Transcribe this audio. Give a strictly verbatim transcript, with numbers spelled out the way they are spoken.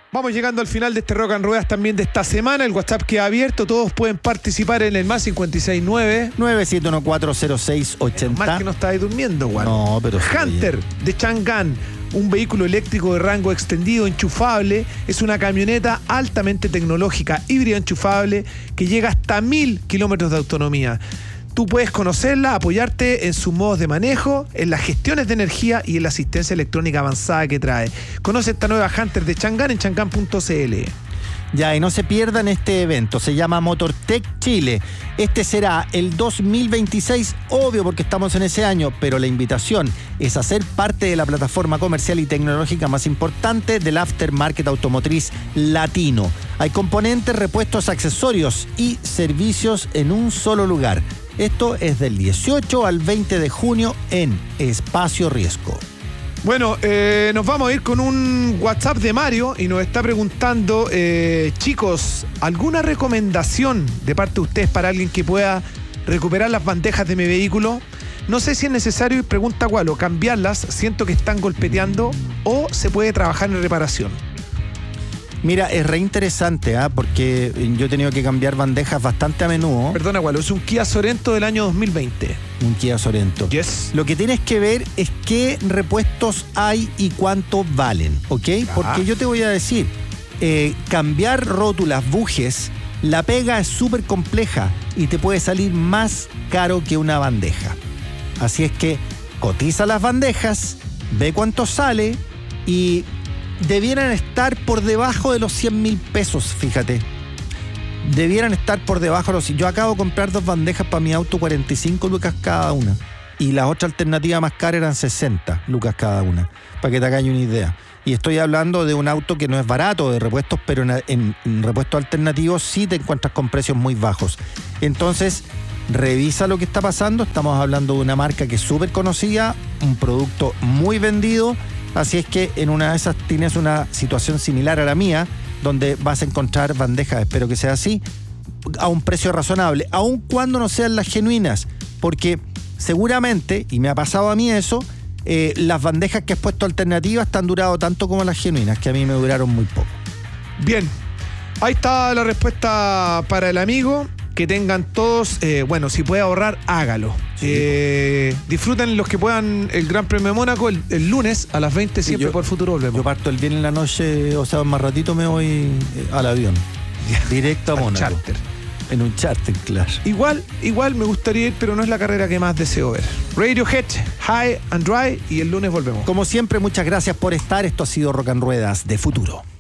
Vamos llegando al final de este Rock and Ruedas también de esta semana. El WhatsApp queda abierto. Todos pueden participar en el más cincuenta y seis nueve nueve siete uno cuatro cero seis ochenta. Más que no estáis durmiendo, Juan. No, pero... Hunter de Chang'an. Un vehículo eléctrico de rango extendido, enchufable. Es una camioneta altamente tecnológica, híbrida enchufable, que llega hasta mil kilómetros de autonomía. Tú puedes conocerla, apoyarte en sus modos de manejo, en las gestiones de energía y en la asistencia electrónica avanzada que trae. Conoce esta nueva Hunter de Chang'an en chang'an punto c l. Ya, y no se pierdan este evento, se llama Motortech Chile. Este será el dos mil veintiséis, obvio porque estamos en ese año, pero la invitación es a ser parte de la plataforma comercial y tecnológica más importante del aftermarket automotriz latino. Hay componentes, repuestos, accesorios y servicios en un solo lugar. Esto es del dieciocho al veinte de junio en Espacio Riesgo. Bueno, eh, nos vamos a ir con un WhatsApp de Mario y nos está preguntando, eh, chicos, ¿alguna recomendación de parte de ustedes para alguien que pueda recuperar las bandejas de mi vehículo? No sé si es necesario, y pregunta cuál, o cambiarlas, siento que están golpeteando, o se puede trabajar en reparación. Mira, es re interesante, ¿eh? Porque yo he tenido que cambiar bandejas bastante a menudo. Perdona, Gualo, es un Kia Sorento del año dos mil veinte. Un Kia Sorento. Yes. Lo que tienes que ver es qué repuestos hay y cuánto valen, ¿ok? Ah. Porque yo te voy a decir, eh, cambiar rótulas, bujes, la pega es súper compleja y te puede salir más caro que una bandeja. Así es que cotiza las bandejas, ve cuánto sale y... debieran estar por debajo de los cien mil pesos, fíjate. Debieran estar por debajo de los... Yo acabo de comprar dos bandejas para mi auto, cuarenta y cinco lucas cada una. Y la otra alternativa más cara eran sesenta lucas cada una, para que te hagas una idea. Y estoy hablando de un auto que no es barato de repuestos, pero en, en, en repuestos alternativos sí te encuentras con precios muy bajos. Entonces, revisa lo que está pasando. Estamos hablando de una marca que es súper conocida, un producto muy vendido. Así es que en una de esas tienes una situación similar a la mía, donde vas a encontrar bandejas, espero que sea así, a un precio razonable, aun cuando no sean las genuinas, porque seguramente, y me ha pasado a mí eso, eh, las bandejas que has puesto alternativas te han durado tanto como las genuinas, que a mí me duraron muy poco. Bien, ahí está la respuesta para el amigo. Que tengan todos, eh, bueno, si puede ahorrar, hágalo. Sí. Eh, disfruten los que puedan el Gran Premio de Mónaco el, el lunes a las veinte, siempre yo, por Futuro Volvemos. Yo parto el viernes en la noche, o sea, más ratito me voy eh, al avión. Directo a Mónaco. Charter. En un charter, claro. Igual, igual me gustaría ir, pero no es la carrera que más deseo ver. Radiohead, High and Dry, y el lunes volvemos. Como siempre, muchas gracias por estar. Esto ha sido Rock and Ruedas de Futuro.